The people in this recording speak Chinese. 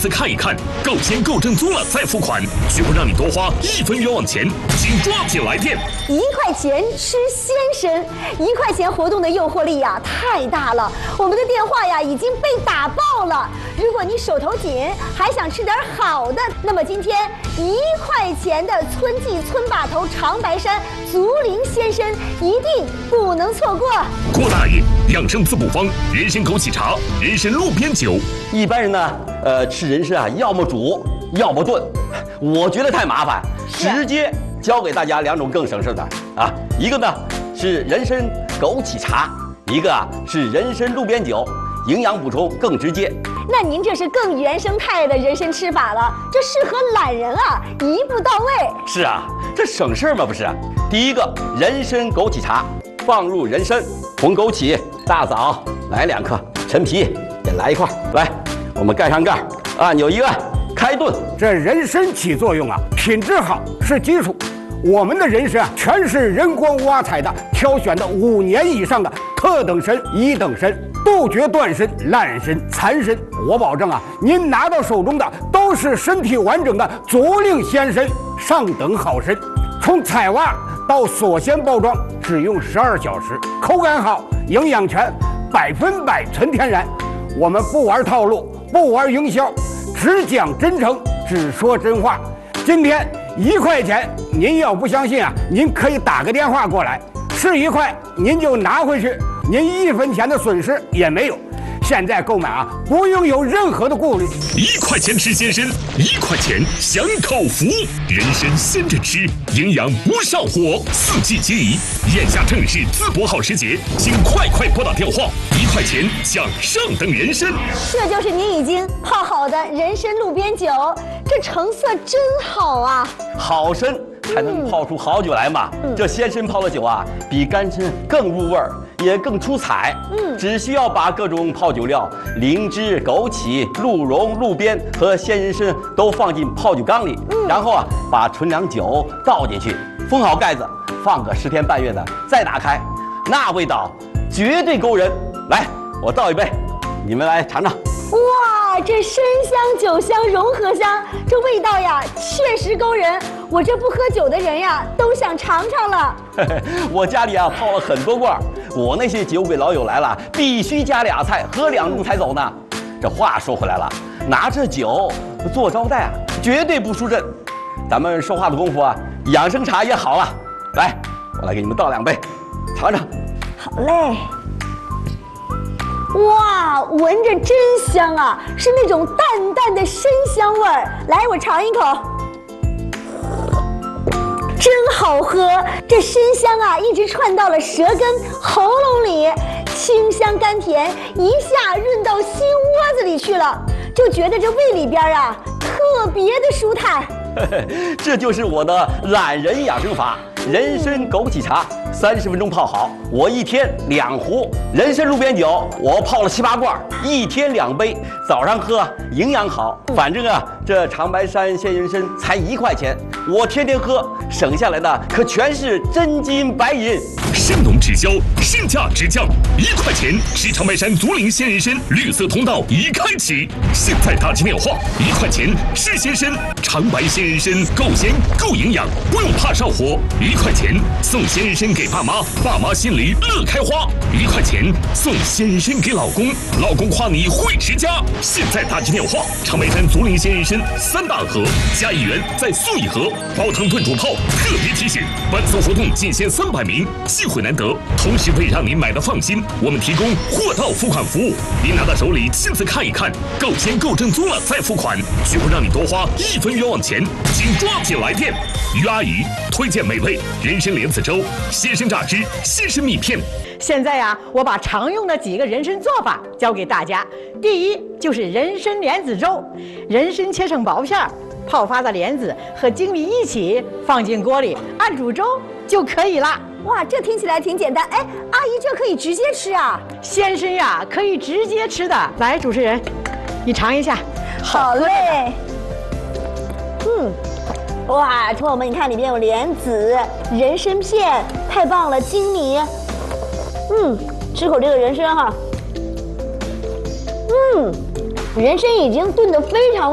次看一看，够钱够正租了再付款，绝不让你多花1分冤枉钱，请抓紧来电。 1块钱吃鲜参，1块钱活动的诱惑力呀太大了，我们的电话呀已经被打爆了。如果你手头紧，还想吃点好的，那么今天1块钱的村记村把头长白山竹林鲜参一定不能错过。 郭大爷养生滋补方人参枸杞茶、人参路边酒。 一般人呢，吃人参啊，要么煮，要么炖。我觉得太麻烦，直接教给大家2种更省事的啊。一个呢是人参枸杞茶，一个啊是人参路边酒，营养补充更直接。 那您这是更原生态的人参吃法了，这适合懒人啊，一步到位。 是啊，这省事嘛不是？第一个人参枸杞茶，放入人参、红枸杞、大枣，来2克，陈皮也来1块。来，我们盖上盖，按钮一按，开炖。 这人参起作用啊，品质好是基础。我们的人参啊，全是人工挖采的，挑选的5年以上的特等参、1等参，杜绝断参、烂参、残参。我保证啊，您拿到手中的都是身体完整的竹林鲜参，上等好参。从采挖到锁鲜包装，只用12小时，口感好，营养全，100%纯天然。我们不玩套路，不玩营销，只讲真诚，只说真话。今天1块钱，您要不相信啊，您可以打个电话过来，是1块您就拿回去，您1分钱的损失也没有。现在购买啊，不用有任何的顾虑。 1块钱吃鲜参，1块钱享口福。人参鲜着吃，营养不上火，4季皆宜。眼下正是淄博好时节，请快拨打电话，1块钱享上等人参。 这就是您已经泡好的人参路边酒，这成色真好啊！ 好参才能泡出好酒来嘛。这鲜参泡的酒啊，比干参更入味儿，也更出彩。只需要把各种泡酒料，灵芝、枸杞、鹿茸、鹿鞭和鲜人参都放进泡酒缸里，然后啊，把纯粮酒倒进去，封好盖子，放个10天半月的，再打开，那味道绝对勾人。来，我倒一杯，你们来尝尝。 哇，这参香酒香融合香，这味道呀确实勾人。我这不喝酒的人呀，都想尝尝了。 我家里啊泡了很多罐，我那些酒鬼老友来了，必须加俩菜，喝2盅才走呢。这话说回来了，拿这酒做招待啊，绝对不输阵。咱们说话的功夫啊，养生茶也好了。来，我来给你们倒2杯，尝尝。 好嘞。哇，闻着真香啊，是那种淡淡的参香味儿。来，我尝一口。真好喝，这参香啊，一直串到了舌根、喉咙里，清香甘甜，一下润到心窝子里去了，就觉得这胃里边啊，特别的舒坦。 这就是我的懒人养生法，人参枸杞茶，30分钟泡好。我1天2壶人参路边酒，我泡了7、8罐，1天2杯，早上喝营养好。反正啊，这长白山鲜人参才1块钱，我天天喝，省下来的可全是真金白银。 生农直销，身价直降，1块钱吃长白山竹林鲜人参绿色通道已开启，现在打进电话，1块钱吃鲜参，长白鲜人参够鲜够营养，不用怕上火。1块钱送鲜人参给爸妈，爸妈心里乐开花。1块钱送鲜人参给老公，老公夸你会持家。现在打进电话，长白山竹林鲜人参3大盒加1元再送1盒，煲汤炖煮泡。特别提醒，本次活动仅限300名，机会难得。同时为让您买的放心，我们提供货到付款服务，您拿到手里亲自看一看，够鲜够正宗了再付款，绝不让你多花1分冤枉钱，请抓紧来电。于阿姨推荐美味人参莲子粥、鲜参榨汁、鲜参蜜片。 现在呀，我把常用的几个人参做法教给大家。第一就是人参莲子粥，人参切成薄片，泡发的莲子和粳米一起放进锅里，按煮粥就可以了。 哇，这听起来挺简单。哎，阿姨，这可以直接吃啊？ 鲜参呀，可以直接吃的。来，主持人，你尝一下。 好嘞。哇，朋友们，你看里面有莲子、人参片，太棒了，粳米。吃口这个人参哈。人参已经炖得非常